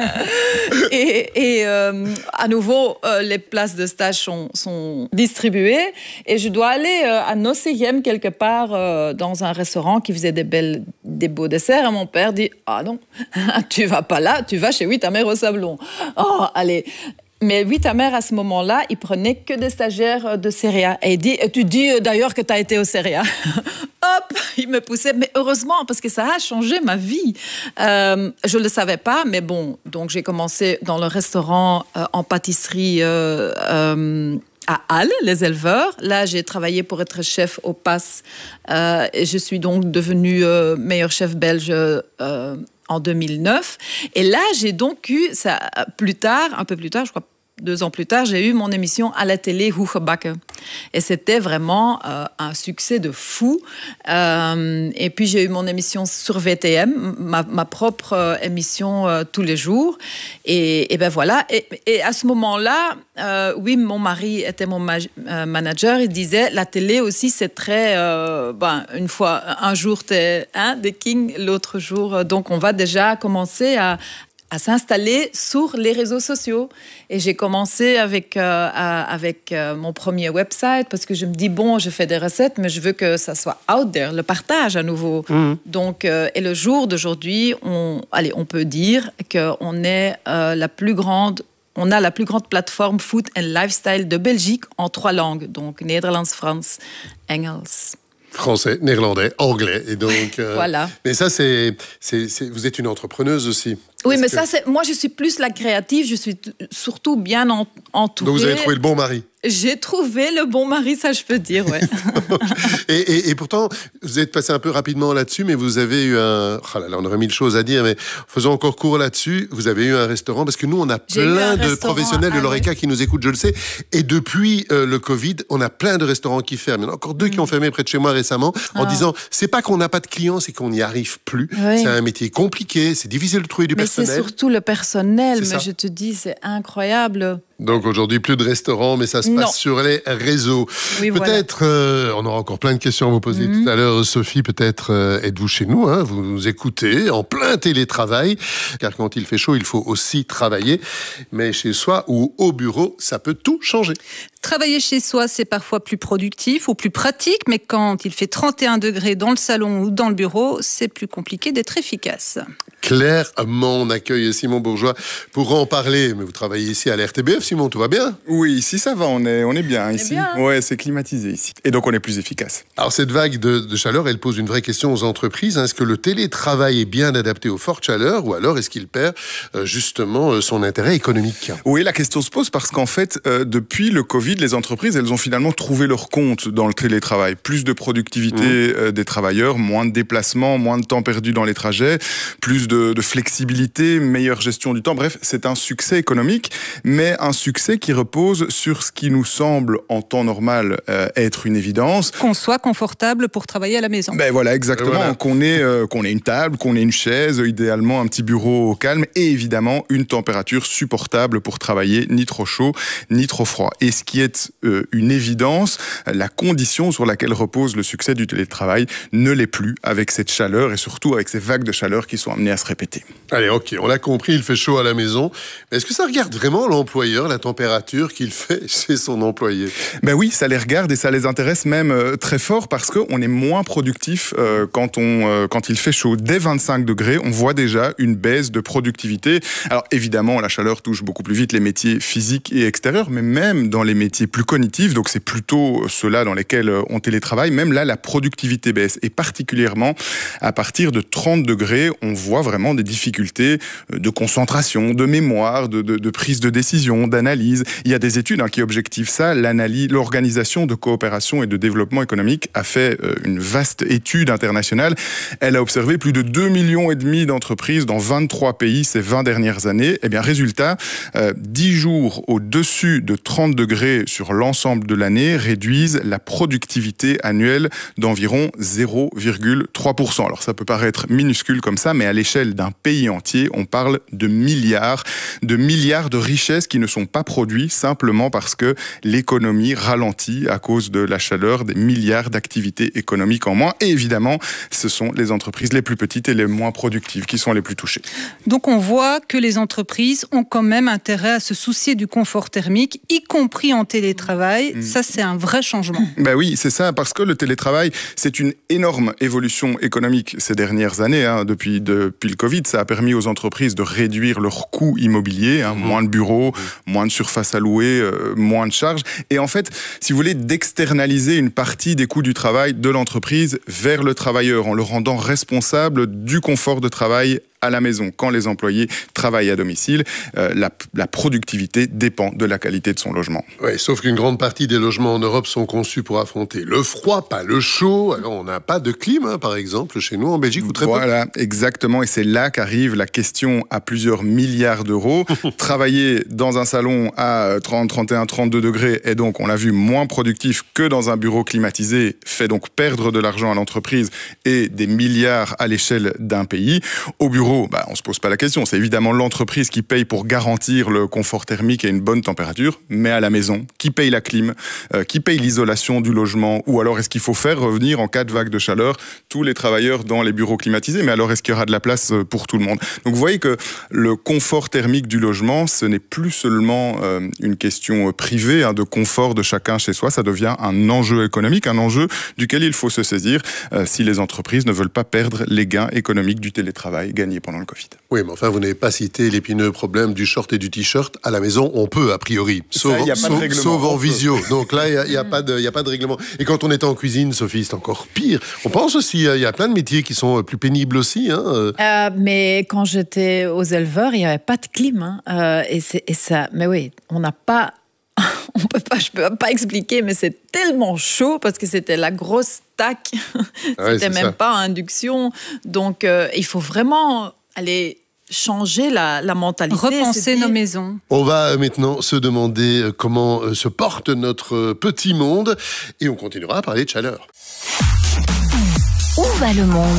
S1: et et euh, à nouveau, euh, les places de stage sont, sont distribuées et je dois aller euh, à Nocéiem quelque part euh, dans un restaurant qui faisait des belles, des beaux desserts. Et mon père dit « Ah non, tu vas pas là, tu vas chez Huit-Amères au Sablon. » Oh, allez. Mais Huit-Amères, à ce moment-là, il prenait que des stagiaires de C R E A. Et il dit, tu dis d'ailleurs que tu as été au C R E A. Hop, il me poussait. Mais heureusement, parce que ça a changé ma vie. Euh, je ne le savais pas, mais bon. Donc, j'ai commencé dans le restaurant euh, en pâtisserie euh, euh, à Halle, les éleveurs. Là, j'ai travaillé pour être chef au P A S. Euh, et je suis donc devenue euh, meilleure chef belge euh, en deux mille neuf. Et là, j'ai donc eu, ça, plus tard, un peu plus tard, je crois, deux ans plus tard, j'ai eu mon émission à la télé, Hoegebakken. Et c'était vraiment euh, un succès de fou. Euh, et puis, j'ai eu mon émission sur V T M, ma, ma propre euh, émission euh, tous les jours. Et, et ben voilà. Et, et à ce moment-là, euh, oui, mon mari était mon ma- euh, manager. Il disait, la télé aussi, c'est très... Euh, ben, une fois, un jour, t'es hein, des kings, l'autre jour... Donc, on va déjà commencer à... à s'installer sur les réseaux sociaux. Et j'ai commencé avec, euh, à, avec euh, mon premier website parce que je me dis, bon, je fais des recettes, mais je veux que ça soit out there, le partage à nouveau. Mmh. Donc, euh, et le jour d'aujourd'hui, on, allez, on peut dire qu'on est euh, la plus grande, on a la plus grande plateforme food and lifestyle de Belgique en trois langues. Donc, Nederlands, Frans, Engels.
S3: Français, néerlandais, anglais. Et donc, euh,
S1: voilà.
S3: Mais ça, c'est, c'est, c'est... Vous êtes une entrepreneuse aussi.
S1: Oui,
S3: Est-ce
S1: mais
S3: que...
S1: ça, c'est... moi, je suis plus la créative. Je suis t- surtout bien en... entourée.
S3: Donc, vous avez trouvé le bon mari.
S1: J'ai trouvé le bon mari, ça, je peux dire, ouais.
S3: et, et, et pourtant, vous êtes passé un peu rapidement là-dessus, mais vous avez eu un... Oh là là, on aurait mille choses à dire, mais faisons encore court là-dessus. Vous avez eu un restaurant, parce que nous, on a
S1: J'ai
S3: plein de professionnels de l'Horeca
S1: ouais.
S3: qui nous écoutent, je le sais. Et depuis euh, le Covid, on a plein de restaurants qui ferment. Il y en a encore deux mmh. qui ont fermé près de chez moi récemment, en ah. disant, c'est pas qu'on n'a pas de clients, c'est qu'on n'y arrive plus. Oui. C'est un métier compliqué, c'est difficile de trouver du
S1: mais
S3: personnel.
S1: Mais c'est surtout le personnel,
S3: c'est
S1: mais
S3: ça.
S1: je te dis, c'est incroyable.
S3: Donc aujourd'hui, plus de restaurants, mais ça se
S1: non.
S3: passe sur les réseaux.
S1: Oui,
S3: peut-être,
S1: voilà.
S3: euh, on aura encore plein de questions à vous poser mmh. tout à l'heure. Sophie, peut-être euh, êtes-vous chez nous, hein, vous nous écoutez en plein télétravail, car quand il fait chaud, il faut aussi travailler. Mais chez soi ou au bureau, ça peut tout changer.
S2: Travailler chez soi, c'est parfois plus productif ou plus pratique, mais quand il fait trente et un degrés dans le salon ou dans le bureau, c'est plus compliqué d'être efficace.
S3: Clairement, on accueille Simon Bourgeois pour en parler. Mais vous travaillez ici à la R T B F, Simon, tout va bien ?
S12: Oui, ici ça va, on est, on est bien
S1: on
S12: ici.
S1: Est bien.
S12: Ouais, c'est climatisé ici. Et donc on est plus efficace.
S3: Alors cette vague de, de chaleur, elle pose une vraie question aux entreprises. Est-ce que le télétravail est bien adapté aux fortes chaleurs ou alors est-ce qu'il perd euh, justement son intérêt économique ?
S12: Oui, la question se pose parce qu'en fait, euh, depuis le Covid, les entreprises, elles ont finalement trouvé leur compte dans le télétravail. Plus de productivité mmh. euh, des travailleurs, moins de déplacements, moins de temps perdu dans les trajets, plus de, de flexibilité, meilleure gestion du temps. Bref, c'est un succès économique, mais un succès qui repose sur ce qui nous semble en temps normal euh, être une évidence.
S2: Qu'on soit confortable pour travailler à la maison.
S12: Ben voilà, exactement. Voilà. Qu'on ait, euh, qu'on ait une table, qu'on ait une chaise, idéalement un petit bureau au calme et évidemment une température supportable pour travailler, ni trop chaud, ni trop froid. Et ce qui est euh, une évidence, la condition sur laquelle repose le succès du télétravail ne l'est plus avec cette chaleur et surtout avec ces vagues de chaleur qui sont amenées à se répéter.
S3: Allez, ok, on l'a compris, il fait chaud à la maison. Mais est-ce que ça regarde vraiment l'employeur, la température qu'il fait chez son employé ?
S12: Ben oui, ça les regarde et ça les intéresse même euh, très fort parce qu'on est moins productif euh, quand, on, euh, quand il fait chaud. Dès vingt-cinq degrés, on voit déjà une baisse de productivité. Alors évidemment, la chaleur touche beaucoup plus vite les métiers physiques et extérieurs, mais même dans les métiers plus cognitifs, donc c'est plutôt ceux-là dans lesquels on télétravaille, même là, la productivité baisse. Et particulièrement, à partir de trente degrés, on voit vraiment des difficultés de concentration, de mémoire, de, de, de prise de décision, d'analyse. Il y a des études hein, qui objectivent ça. L'analyse, l'Organisation de coopération et de développement économique a fait euh, une vaste étude internationale. Elle a observé plus de deux millions et demi d'entreprises dans vingt-trois pays ces vingt dernières années. Eh bien, résultat, euh, dix jours au-dessus de trente degrés degrés sur l'ensemble de l'année réduisent la productivité annuelle d'environ zéro virgule trois pour cent. Alors ça peut paraître minuscule comme ça, mais à l'échelle d'un pays entier, on parle de milliards, de milliards de richesses qui ne sont pas produites simplement parce que l'économie ralentit à cause de la chaleur, des milliards d'activités économiques en moins. Et évidemment, ce sont les entreprises les plus petites et les moins productives qui sont les plus touchées.
S2: Donc on voit que les entreprises ont quand même intérêt à se soucier du confort thermique, y compris en télétravail. Mmh. Ça, c'est un vrai changement.
S12: Ben oui, c'est ça, parce que le télétravail, c'est une énorme évolution économique ces dernières années. Hein. Depuis, depuis le Covid, ça a permis aux entreprises de réduire leurs coûts immobiliers, hein, mmh. moins de bureaux, mmh. moins de surface à louer, euh, moins de charges. Et en fait, si vous voulez, d'externaliser une partie des coûts du travail de l'entreprise vers le travailleur, en le rendant responsable du confort de travail à la maison. Quand les employés travaillent à domicile, euh, la, la productivité dépend de la qualité de son logement.
S3: Oui, sauf qu'une grande partie des logements en Europe sont conçus pour affronter le froid, pas le chaud. Alors on n'a pas de clim, hein, par exemple, chez nous en Belgique ou très
S12: peu. Voilà, exactement. Et c'est là qu'arrive la question à plusieurs milliards d'euros. Travailler dans un salon à trente, trente et un, trente-deux degrés est donc, on l'a vu, moins productif que dans un bureau climatisé, fait donc perdre de l'argent à l'entreprise et des milliards à l'échelle d'un pays. Au bureau, Bah, on ne se pose pas la question. C'est évidemment l'entreprise qui paye pour garantir le confort thermique et une bonne température, mais à la maison, qui paye la clim, euh, qui paye l'isolation du logement, ou alors est-ce qu'il faut faire revenir en cas de vague de chaleur tous les travailleurs dans les bureaux climatisés, mais alors est-ce qu'il y aura de la place pour tout le monde? Donc vous voyez que le confort thermique du logement, ce n'est plus seulement euh, une question privée hein, de confort de chacun chez soi, ça devient un enjeu économique, un enjeu duquel il faut se saisir euh, si les entreprises ne veulent pas perdre les gains économiques du télétravail gagnés pendant le Covid.
S3: Oui, mais enfin, vous n'avez pas cité l'épineux problème du short et du t-shirt. À la maison, on peut, a priori. Sauf, ça, y a pas de sauf, sauf en visio. Donc là, il n'y a, a, pas de, a pas de règlement. Et quand on est en cuisine, Sophie, c'est encore pire. On pense aussi, il y a plein de métiers qui sont plus pénibles aussi. Hein.
S1: Euh, mais quand j'étais aux éleveurs, il n'y avait pas de clim. Hein. Euh, et, c'est, et ça, mais oui, on n'a pas... On peut pas, je peux pas expliquer, mais c'est tellement chaud parce que c'était la grosse stack.
S3: Ouais,
S1: c'était même
S3: ça.
S1: pas induction. Donc, euh, il faut vraiment aller changer la, la mentalité.
S2: Repenser nos maisons.
S3: On va maintenant se demander comment se porte notre petit monde et on continuera à parler de chaleur.
S13: Où va le monde ?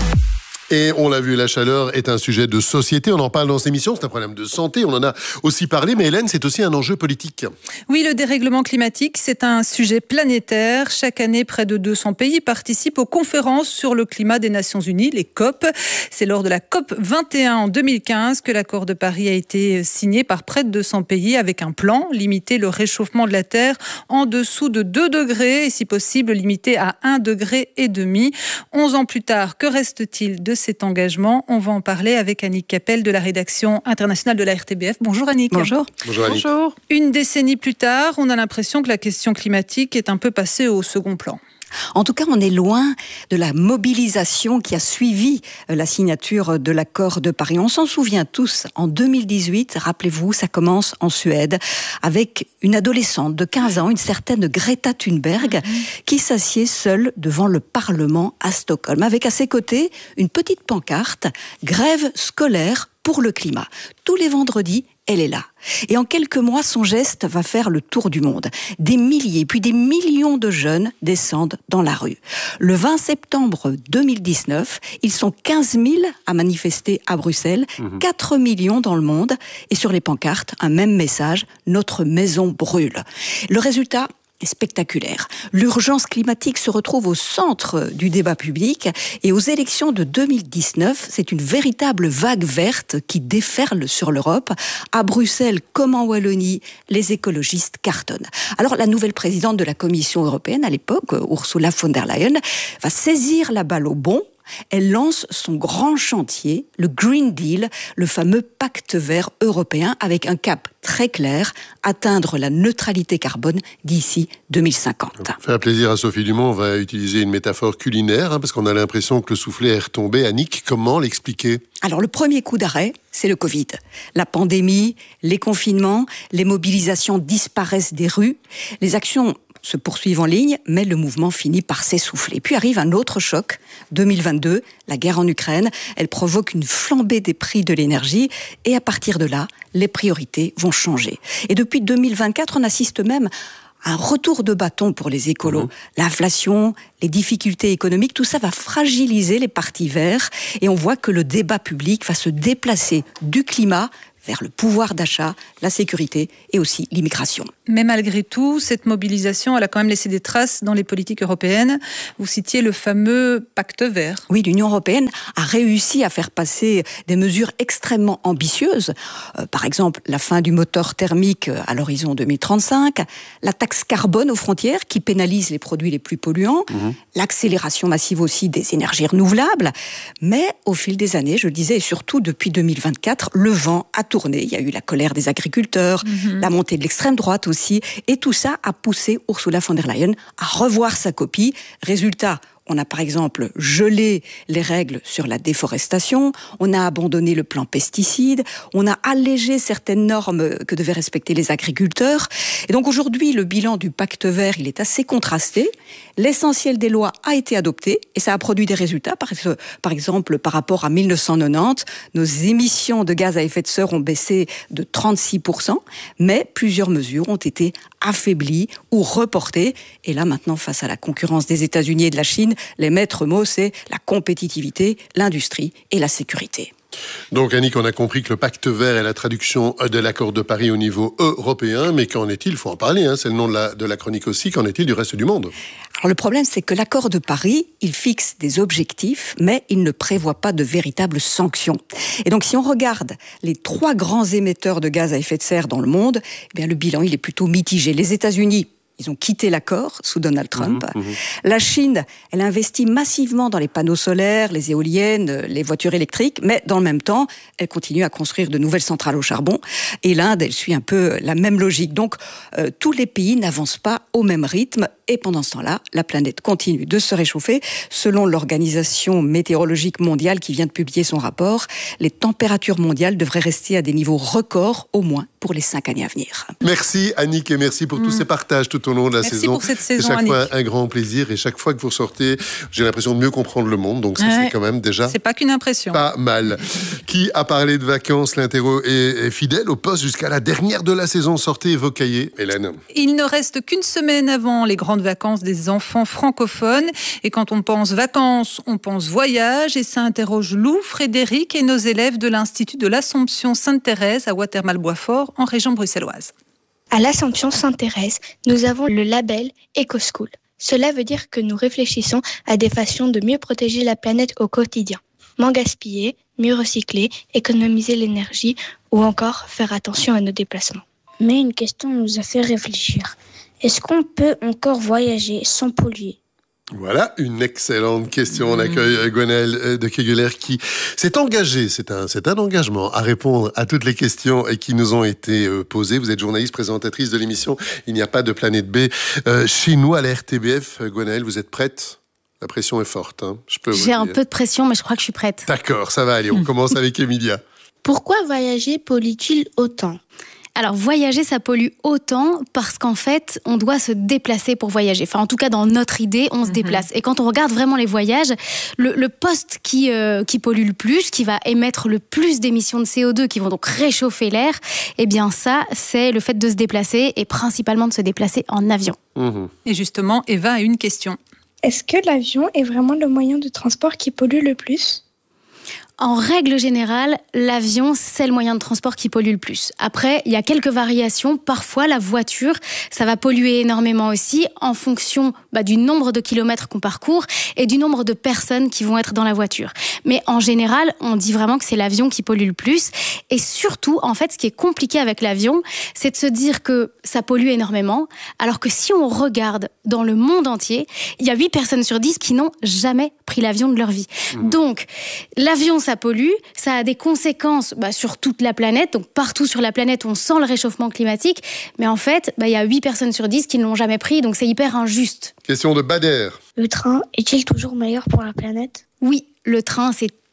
S3: Et on l'a vu, la chaleur est un sujet de société. On en parle dans cette émission, c'est un problème de santé. On en a aussi parlé, mais Hélène, c'est aussi un enjeu politique.
S2: Oui, le dérèglement climatique, c'est un sujet planétaire. Chaque année, près de deux cents pays participent aux conférences sur le climat des Nations Unies, les COP. C'est lors de la COP vingt et un en deux mille quinze que l'accord de Paris a été signé par près de deux cents pays avec un plan, limiter le réchauffement de la Terre en dessous de deux degrés et si possible limiter à un degré et demi. Onze ans plus tard, que reste-t-il de cet engagement? On va en parler avec Annick Capel de la rédaction internationale de la R T B F. Bonjour Annick.
S1: Bonjour.
S3: Bonjour Annick.
S2: Bonjour. Une décennie plus tard, on a l'impression que la question climatique est un peu passée au second plan.
S14: En tout cas, on est loin de la mobilisation qui a suivi la signature de l'accord de Paris. On s'en souvient tous, en deux mille dix-huit, rappelez-vous, ça commence en Suède, avec une adolescente de quinze ans, une certaine Greta Thunberg, qui s'assied seule devant le Parlement à Stockholm, avec à ses côtés une petite pancarte « Grève scolaire pour le climat ». Tous les vendredis, elle est là. Et en quelques mois, son geste va faire le tour du monde. Des milliers, puis des millions de jeunes descendent dans la rue. Le vingt septembre deux mille dix-neuf, ils sont quinze mille à manifester à Bruxelles, mmh. quatre millions dans le monde. Et sur les pancartes, un même message, « Notre maison brûle ». Le résultat est spectaculaire. L'urgence climatique se retrouve au centre du débat public et aux élections de deux mille dix-neuf, c'est une véritable vague verte qui déferle sur l'Europe. À Bruxelles comme en Wallonie, les écologistes cartonnent. Alors la nouvelle présidente de la Commission européenne à l'époque, Ursula von der Leyen, va saisir la balle au bond. Elle lance son grand chantier, le Green Deal, le fameux pacte vert européen avec un cap très clair, atteindre la neutralité carbone d'ici deux mille cinquante.
S3: Ça fait un plaisir à Sophie Dumont, on va utiliser une métaphore culinaire, hein, parce qu'on a l'impression que le soufflet est retombé. Annick, comment l'expliquer ?
S14: Alors le premier coup d'arrêt, c'est le Covid. La pandémie, les confinements, les mobilisations disparaissent des rues, les actions se poursuivent en ligne, mais le mouvement finit par s'essouffler. Puis arrive un autre choc, deux mille vingt-deux, la guerre en Ukraine. Elle provoque une flambée des prix de l'énergie et à partir de là, les priorités vont changer. Et depuis deux mille vingt-quatre, on assiste même à un retour de bâton pour les écolos. Mmh. L'inflation, les difficultés économiques, tout ça va fragiliser les partis verts et on voit que le débat public va se déplacer du climat vers le pouvoir d'achat, la sécurité et aussi l'immigration.
S2: Mais malgré tout, cette mobilisation, elle a quand même laissé des traces dans les politiques européennes. Vous citiez le fameux pacte vert.
S14: Oui, l'Union européenne a réussi à faire passer des mesures extrêmement ambitieuses. Euh, par exemple, la fin du moteur thermique à l'horizon deux mille trente-cinq, la taxe carbone aux frontières qui pénalise les produits les plus polluants, mmh. l'accélération massive aussi des énergies renouvelables. Mais au fil des années, je le disais, et surtout depuis deux mille vingt-quatre, le vent a tourné. Il y a eu la colère des agriculteurs, mmh. la montée de l'extrême droite aussi, et tout ça a poussé Ursula von der Leyen à revoir sa copie. Résultat, on a par exemple gelé les règles sur la déforestation, on a abandonné le plan pesticides, on a allégé certaines normes que devaient respecter les agriculteurs. Et donc aujourd'hui, le bilan du pacte vert, il est assez contrasté. L'essentiel des lois a été adopté et ça a produit des résultats. Par, par exemple, par rapport à mille neuf cent quatre-vingt-dix, nos émissions de gaz à effet de serre ont baissé de trente-six pour cent, mais plusieurs mesures ont été affaiblies ou reportées. Et là, maintenant, face à la concurrence des États-Unis et de la Chine, les maîtres mots, c'est la compétitivité, l'industrie et la sécurité.
S3: Donc, Annick, on a compris que le pacte vert est la traduction de l'accord de Paris au niveau européen, mais qu'en est-il, il faut en parler, hein, c'est le nom de la, de la chronique aussi, qu'en est-il du reste du monde ?
S14: Alors le problème, c'est que l'accord de Paris, il fixe des objectifs, mais il ne prévoit pas de véritables sanctions. Et donc, si on regarde les trois grands émetteurs de gaz à effet de serre dans le monde, eh bien, le bilan, il est plutôt mitigé. Les États-Unis, ils ont quitté l'accord sous Donald Trump. Mmh, mmh. La Chine, elle investit massivement dans les panneaux solaires, les éoliennes, les voitures électriques, mais dans le même temps, elle continue à construire de nouvelles centrales au charbon. Et l'Inde, elle suit un peu la même logique. Donc, euh, tous les pays n'avancent pas au même rythme. Et pendant ce temps-là, la planète continue de se réchauffer. Selon l'Organisation météorologique mondiale qui vient de publier son rapport, les températures mondiales devraient rester à des niveaux records, au moins pour les cinq années à venir.
S3: Merci Annick et merci pour mmh. tous ces partages tout au long de la
S2: merci
S3: saison.
S2: Merci pour cette saison,
S3: c'est chaque
S2: Annick.
S3: fois un grand plaisir et chaque fois que vous sortez, j'ai l'impression de mieux comprendre le monde. Donc ça, ouais. c'est quand même déjà
S2: c'est pas qu'une impression.
S3: Pas mal. Qui a parlé de vacances, l'interro est, est fidèle au poste jusqu'à la dernière de la saison. Sortez vos cahiers, Hélène.
S2: Il ne reste qu'une semaine avant les grandes vacances des enfants francophones. Et quand on pense vacances, on pense voyage. Et ça interroge Lou, Frédéric et nos élèves de l'Institut de l'Assomption Sainte-Thérèse à Watermal-Boisfort, en région bruxelloise.
S15: À l'Assomption Sainte-Thérèse, nous avons le label EcoSchool. Cela veut dire que nous réfléchissons à des façons de mieux protéger la planète au quotidien. Moins gaspiller, mieux recycler, économiser l'énergie ou encore faire attention à nos déplacements.
S16: Mais une question nous a fait réfléchir. Est-ce qu'on peut encore voyager sans polluer ?
S3: Voilà, une excellente question. On accueille Gwenaëlle de Kegeler qui s'est engagée, c'est un, c'est un engagement à répondre à toutes les questions qui nous ont été posées. Vous êtes journaliste, présentatrice de l'émission Il n'y a pas de planète B. Euh, chez nous, à la R T B F, Gwenaëlle, vous êtes prête ? La pression est forte, hein, je peux vous
S17: J'ai
S3: dire.
S17: un peu de pression, mais je crois que je suis prête.
S3: D'accord, ça va aller. On commence avec Emilia.
S16: Pourquoi voyager pollue-t-il autant ?
S17: Alors, voyager, ça pollue autant parce qu'en fait, on doit se déplacer pour voyager. Enfin, en tout cas, dans notre idée, on se mmh. déplace. Et quand on regarde vraiment les voyages, le, le poste qui, euh, qui pollue le plus, qui va émettre le plus d'émissions de C O deux, qui vont donc réchauffer l'air, eh bien ça, c'est le fait de se déplacer et principalement de se déplacer en avion.
S2: Mmh. Et justement, Eva a une question.
S16: Est-ce que l'avion est vraiment le moyen de transport qui pollue le plus ?
S17: En règle générale, l'avion, c'est le moyen de transport qui pollue le plus. Après, il y a quelques variations. Parfois, la voiture, ça va polluer énormément aussi en fonction bah, du nombre de kilomètres qu'on parcourt et du nombre de personnes qui vont être dans la voiture. Mais en général, on dit vraiment que c'est l'avion qui pollue le plus. Et surtout, en fait, ce qui est compliqué avec l'avion, c'est de se dire que ça pollue énormément, alors que si on regarde dans le monde entier, il y a huit personnes sur dix qui n'ont jamais pris l'avion de leur vie. Mmh. Donc, l'avion, ça pollue, ça a des conséquences bah, sur toute la planète. Donc partout sur la planète, on sent le réchauffement climatique. Mais en fait, bah, y a huit personnes sur dix qui ne l'ont jamais pris, donc c'est hyper injuste.
S3: Question de Bader.
S16: Le train est-il toujours meilleur pour la planète ?
S17: Oui, le train, c'est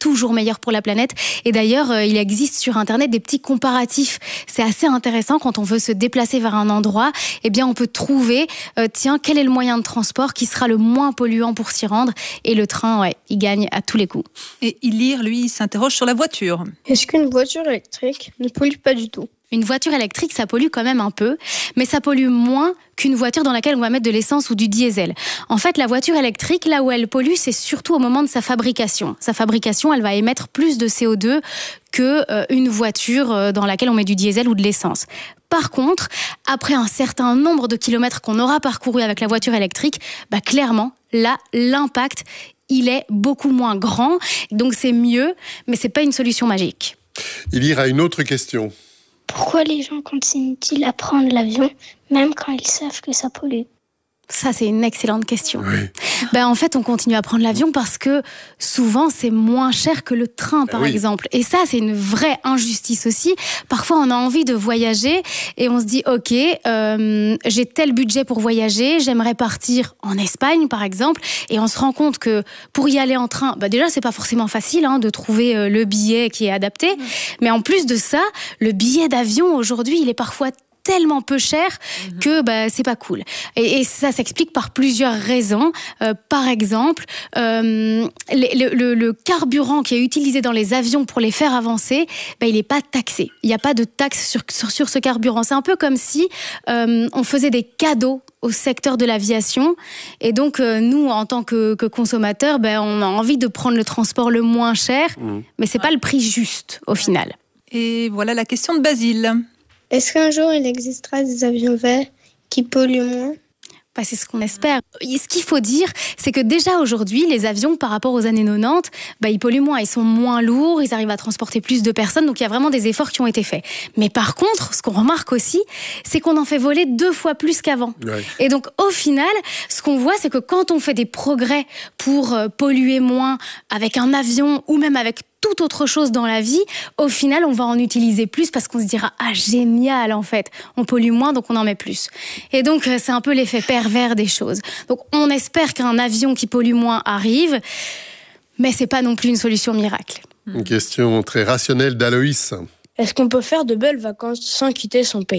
S17: toujours meilleur pour la planète. Et d'ailleurs, euh, il existe sur Internet des petits comparatifs. C'est assez intéressant quand on veut se déplacer vers un endroit. Eh bien, on peut trouver, euh, tiens, quel est le moyen de transport qui sera le moins polluant pour s'y rendre. Et le train, ouais, il gagne à tous les coups.
S2: Et Ilir, lui, il s'interroge sur la voiture.
S16: Est-ce qu'une voiture électrique ne pollue pas du tout ?
S17: Une voiture électrique, ça pollue quand même un peu, mais ça pollue moins qu'une voiture dans laquelle on va mettre de l'essence ou du diesel. En fait, la voiture électrique, là où elle pollue, c'est surtout au moment de sa fabrication. Sa fabrication, elle va émettre plus de C O deux que euh, une voiture euh, dans laquelle on met du diesel ou de l'essence. Par contre, après un certain nombre de kilomètres qu'on aura parcouru avec la voiture électrique, bah clairement, là, l'impact, il est beaucoup moins grand. Donc c'est mieux, mais c'est pas une solution magique.
S3: Il y a une autre question.
S16: Pourquoi les gens continuent-ils à prendre l'avion, même quand ils savent que ça pollue ?
S17: Ça, c'est une excellente question.
S3: Oui.
S17: Ben, en fait, on continue à prendre l'avion parce que souvent, c'est moins cher que le train, par
S3: oui.
S17: exemple. Et ça, c'est une vraie injustice aussi. Parfois, on a envie de voyager et on se dit, OK, euh, j'ai tel budget pour voyager, j'aimerais partir en Espagne, par exemple. Et on se rend compte que pour y aller en train, ben déjà, c'est pas forcément facile hein, de trouver euh, le billet qui est adapté. Mmh. Mais en plus de ça, le billet d'avion, aujourd'hui, il est parfois tellement peu cher que bah, c'est pas cool. Et, et ça s'explique par plusieurs raisons. Euh, par exemple, euh, le, le, le carburant qui est utilisé dans les avions pour les faire avancer, bah, il n'est pas taxé. Il n'y a pas de taxe sur, sur, sur ce carburant. C'est un peu comme si euh, on faisait des cadeaux au secteur de l'aviation. Et donc, euh, nous, en tant que, que consommateurs, ben, on a envie de prendre le transport le moins cher, mmh. mais c'est pas le prix juste, au final.
S2: Et voilà la question de Basile.
S16: Est-ce qu'un jour, il existera des avions verts qui polluent moins ?
S17: Bah, c'est ce qu'on espère. Ce qu'il faut dire, c'est que déjà aujourd'hui, les avions, par rapport aux années quatre-vingt-dix, bah, ils polluent moins, ils sont moins lourds, ils arrivent à transporter plus de personnes, donc il y a vraiment des efforts qui ont été faits. Mais par contre, ce qu'on remarque aussi, c'est qu'on en fait voler deux fois plus qu'avant. Ouais. Et donc, au final, ce qu'on voit, c'est que quand on fait des progrès pour euh, polluer moins avec un avion ou même avec toute autre chose dans la vie, au final, on va en utiliser plus parce qu'on se dira « Ah, génial, en fait, on pollue moins, donc on en met plus. » Et donc, c'est un peu l'effet pervers des choses. Donc, on espère qu'un avion qui pollue moins arrive, mais c'est pas non plus une solution miracle.
S3: Une question très rationnelle d'Aloïs.
S16: Est-ce qu'on peut faire de belles vacances sans quitter son pays ?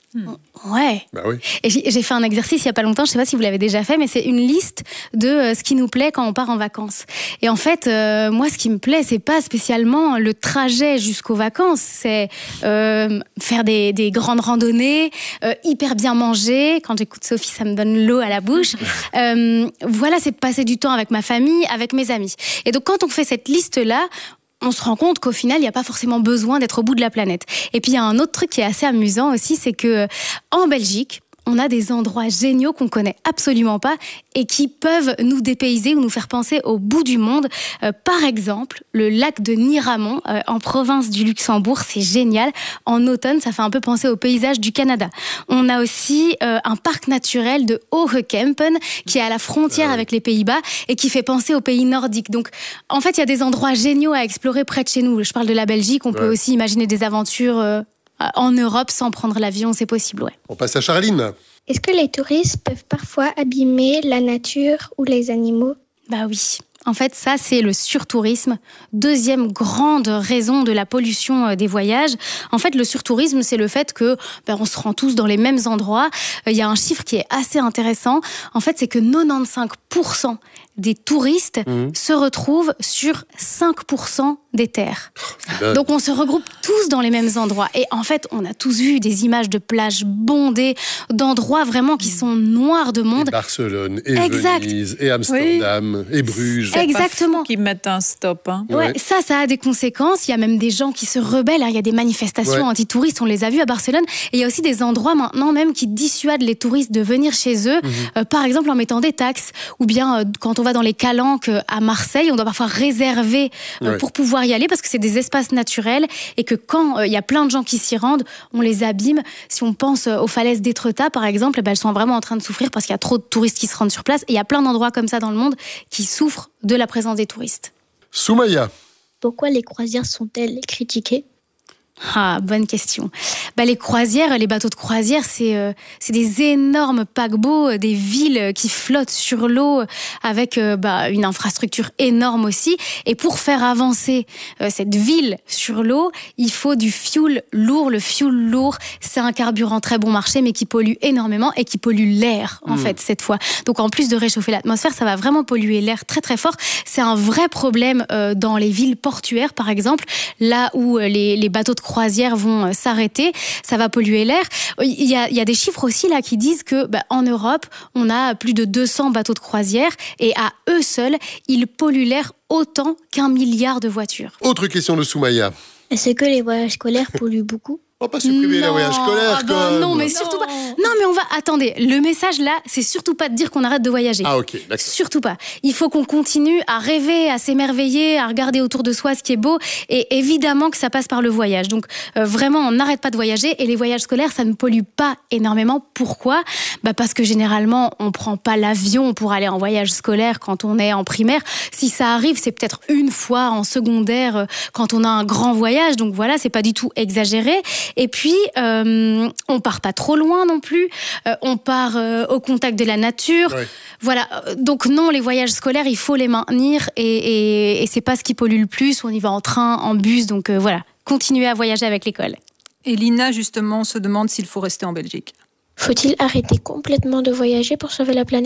S17: Ouais.
S3: Bah oui.
S17: Et j'ai fait un exercice il y a pas longtemps, je sais pas si vous l'avez déjà fait, mais c'est une liste de euh, ce qui nous plaît quand on part en vacances. Et en fait, euh, moi, ce qui me plaît, c'est pas spécialement le trajet jusqu'aux vacances, c'est euh, faire des, des grandes randonnées, euh, hyper bien manger. Quand j'écoute Sophie, ça me donne l'eau à la bouche. Euh, voilà, c'est passer du temps avec ma famille, avec mes amis. Et donc, quand on fait cette liste-là, on se rend compte qu'au final, il n'y a pas forcément besoin d'être au bout de la planète. Et puis, il y a un autre truc qui est assez amusant aussi, c'est que en Belgique, on a des endroits géniaux qu'on connaît absolument pas et qui peuvent nous dépayser ou nous faire penser au bout du monde. Euh, par exemple, le lac de Niramont, euh, en province du Luxembourg, c'est génial. En automne, ça fait un peu penser au paysage du Canada. On a aussi euh, un parc naturel de Hoge-Kempen qui est à la frontière avec les Pays-Bas et qui fait penser aux pays nordiques. Donc, en fait, il y a des endroits géniaux à explorer près de chez nous. Je parle de la Belgique, on ouais. peut aussi imaginer des aventures euh, en Europe sans prendre l'avion, c'est possible, ouais.
S3: On passe à Charline.
S16: Est-ce que les touristes peuvent parfois abîmer la nature ou les animaux ?
S17: Bah oui. En fait, ça, c'est le surtourisme. Deuxième grande raison de la pollution des voyages. En fait, le surtourisme, c'est le fait que ben, on se rend tous dans les mêmes endroits. Il y a un chiffre qui est assez intéressant. En fait, c'est que quatre-vingt-quinze pour cent des touristes mmh. se retrouvent sur cinq pour cent des terres. Donc, on se regroupe tous dans les mêmes endroits. Et en fait, on a tous vu des images de plages bondées, d'endroits vraiment qui sont noirs de monde.
S3: Et Barcelone, et exact. Venise, et Amsterdam, oui. et Bruges.
S1: C'est
S17: exactement.
S1: Qui mettent un stop. Hein.
S17: Ouais, ouais, ça, ça a des conséquences. Il y a même des gens qui se rebellent. Il y a des manifestations ouais. anti-touristes. On les a vues à Barcelone. Et il y a aussi des endroits maintenant même qui dissuadent les touristes de venir chez eux. Mmh. Euh, par exemple, en mettant des taxes. Ou bien, euh, quand on va dans les calanques à Marseille, on doit parfois réserver euh, ouais. pour pouvoir y aller parce que c'est des espaces naturels et que quand il euh, y a plein de gens qui s'y rendent, on les abîme. Si on pense aux falaises d'Étretat, par exemple, eh ben, elles sont vraiment en train de souffrir parce qu'il y a trop de touristes qui se rendent sur place. Et il y a plein d'endroits comme ça dans le monde qui souffrent de la présence des touristes.
S3: Soumaya.
S16: Pourquoi les croisières sont-elles critiquées ?
S17: Ah, bonne question. Bah, les croisières, les bateaux de croisière, c'est, euh, c'est des énormes paquebots, des villes qui flottent sur l'eau avec euh, bah, une infrastructure énorme aussi. Et pour faire avancer euh, cette ville sur l'eau, il faut du fuel lourd. Le fuel lourd, c'est un carburant très bon marché, mais qui pollue énormément et qui pollue l'air, en mmh. fait, cette fois. Donc, en plus de réchauffer l'atmosphère, ça va vraiment polluer l'air très, très fort. C'est un vrai problème euh, dans les villes portuaires, par exemple, là où euh, les, les bateaux de croisières vont s'arrêter, ça va polluer l'air. Il y a, il y a des chiffres aussi là qui disent que bah, en Europe, on a plus de deux cents bateaux de croisière et à eux seuls, ils polluent l'air autant qu'un milliard de voitures.
S3: Autre question de Soumaya.
S16: Est-ce que les voyages scolaires polluent beaucoup ?
S3: On va pas supprimer les voyages scolaires,
S17: ah ben
S3: quand même.
S17: Non, mais surtout pas. Non, mais on va. Attendez, le message là, c'est surtout pas de dire qu'on arrête de voyager.
S3: Ah, ok, d'accord.
S17: Surtout pas. Il faut qu'on continue à rêver, à s'émerveiller, à regarder autour de soi ce qui est beau. Et évidemment que ça passe par le voyage. Donc, euh, vraiment, on n'arrête pas de voyager. Et les voyages scolaires, ça ne pollue pas énormément. Pourquoi ? Bah, parce que généralement, on prend pas l'avion pour aller en voyage scolaire quand on est en primaire. Si ça arrive, c'est peut-être une fois en secondaire quand on a un grand voyage. Donc voilà, c'est pas du tout exagéré. Et puis, euh, on part pas trop loin non plus. Euh, on part euh, au contact de la nature. Ouais. Voilà. Donc non, les voyages scolaires, il faut les maintenir et, et, et c'est pas ce qui pollue le plus. On y va en train, en bus. Donc euh, voilà, continuer à voyager avec l'école.
S2: Et Lina, justement, se demande s'il faut rester en Belgique.
S16: Faut-il arrêter complètement de voyager pour sauver la planète ?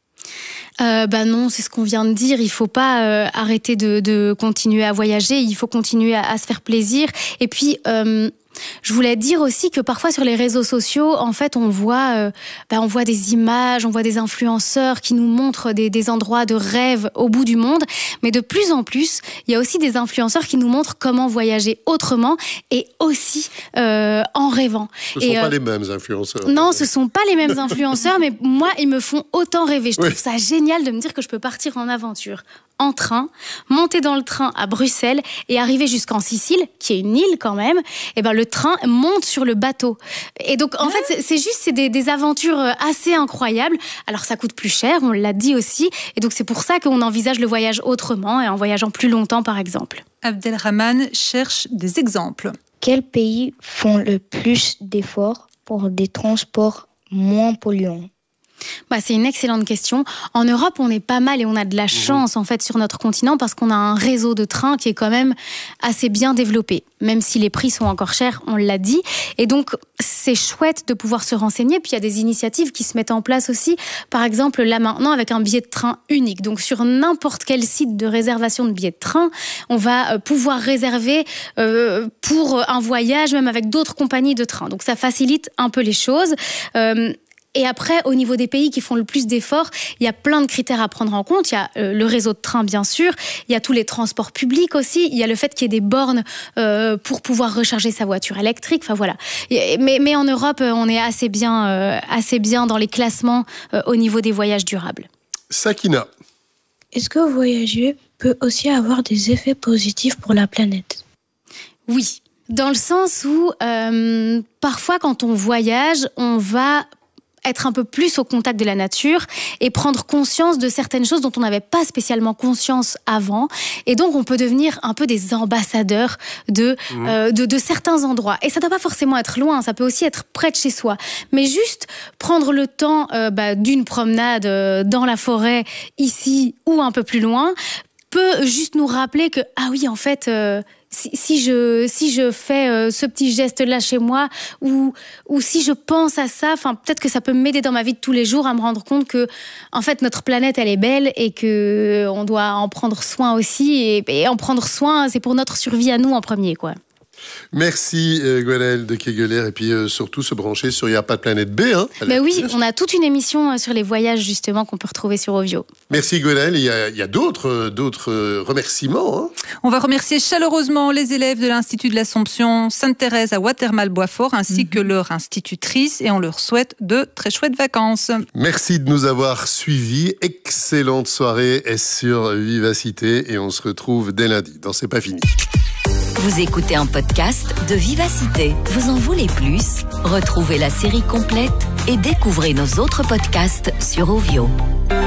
S17: Euh, bah non, c'est ce qu'on vient de dire. Il faut pas euh, arrêter de, de continuer à voyager. Il faut continuer à, à se faire plaisir. Et puis, euh, je voulais dire aussi que parfois sur les réseaux sociaux, en fait, on voit, euh, bah, on voit des images, on voit des influenceurs qui nous montrent des, des endroits de rêve au bout du monde. Mais de plus en plus, il y a aussi des influenceurs qui nous montrent comment voyager autrement et aussi euh, en rêvant.
S3: Ce ne sont euh, pas les mêmes influenceurs.
S17: Non, ce ne sont pas les mêmes influenceurs, mais moi, ils me font autant rêver. Je trouve oui. ça génial de me dire que je peux partir en aventure en train, monter dans le train à Bruxelles et arriver jusqu'en Sicile, qui est une île quand même. Et ben le train monte sur le bateau. Et donc en ouais. fait, c'est, c'est juste c'est des, des aventures assez incroyables. Alors ça coûte plus cher, on l'a dit aussi. Et donc c'est pour ça qu'on envisage le voyage autrement et en voyageant plus longtemps, par exemple.
S2: Abdelrahman cherche des exemples.
S16: Quels pays font le plus d'efforts pour des transports moins polluants ?
S17: Bah, c'est une excellente question. En Europe, on est pas mal et on a de la chance en fait sur notre continent parce qu'on a un réseau de trains qui est quand même assez bien développé, même si les prix sont encore chers, on l'a dit. Et donc, c'est chouette de pouvoir se renseigner. Puis, il y a des initiatives qui se mettent en place aussi. Par exemple, là maintenant, avec un billet de train unique. Donc, sur n'importe quel site de réservation de billets de train, on va pouvoir réserver euh, pour un voyage, même avec d'autres compagnies de train. Donc, ça facilite un peu les choses. Euh, Et après, au niveau des pays qui font le plus d'efforts, il y a plein de critères à prendre en compte. Il y a euh, le réseau de train, bien sûr. Il y a tous les transports publics aussi. Il y a le fait qu'il y ait des bornes euh, pour pouvoir recharger sa voiture électrique. Enfin, voilà. Mais, mais en Europe, on est assez bien, euh, assez bien dans les classements euh, au niveau des voyages durables.
S3: Sakina.
S16: Est-ce que voyager peut aussi avoir des effets positifs pour la planète ?
S17: Oui. Dans le sens où, euh, parfois, quand on voyage, on va être un peu plus au contact de la nature et prendre conscience de certaines choses dont on n'avait pas spécialement conscience avant. Et donc, on peut devenir un peu des ambassadeurs de, mmh. euh, de, de certains endroits. Et ça ne doit pas forcément être loin, ça peut aussi être près de chez soi. Mais juste prendre le temps euh, bah, d'une promenade euh, dans la forêt, ici ou un peu plus loin, peut juste nous rappeler que, ah oui, en fait... Euh, Si, si, je, si je fais euh, ce petit geste-là chez moi ou, ou si je pense à ça, peut-être que ça peut m'aider dans ma vie de tous les jours à me rendre compte que en fait, notre planète, elle est belle et qu'on doit en prendre soin aussi. Et, et en prendre soin, c'est pour notre survie à nous en premier, quoi.
S3: Merci euh, Gwenaëlle de Kegeler et puis euh, surtout se brancher sur Il n'y a pas de planète B. Hein,
S17: bah oui, on a toute une émission sur les voyages justement qu'on peut retrouver sur Ovio.
S3: Merci Gwenaëlle, il y a, il y a d'autres, d'autres remerciements. Hein.
S2: On va remercier chaleureusement les élèves de l'Institut de l'Assomption Sainte-Thérèse à Watermal-Boisfort ainsi mm-hmm. que leur institutrice et on leur souhaite de très chouettes vacances.
S3: Merci de nous avoir suivis, excellente soirée sur Vivacité et on se retrouve dès lundi dans C'est pas fini.
S13: Vous écoutez un podcast de Vivacité. Vous en voulez plus ? Retrouvez la série complète et découvrez nos autres podcasts sur Ovio.